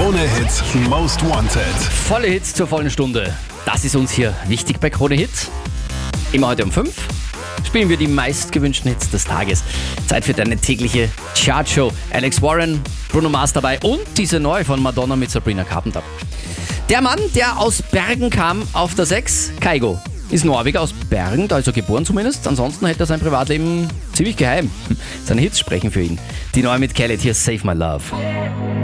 Krone Hits Most Wanted. Volle Hits zur vollen Stunde. Das ist uns hier wichtig bei Krone Hits. Immer heute um 5 spielen wir die meistgewünschten Hits des Tages. Zeit für deine tägliche Chartshow. Alex Warren, Bruno Mars dabei und diese neue von Madonna mit Sabrina Carpenter. Der Mann, der aus Bergen kam auf der 6, Kygo. Ist Norweger aus Bergen, da ist er geboren zumindest. Ansonsten hält er sein Privatleben ziemlich geheim. Seine Hits sprechen für ihn. Die neue mit Khaled, hier Save My Love.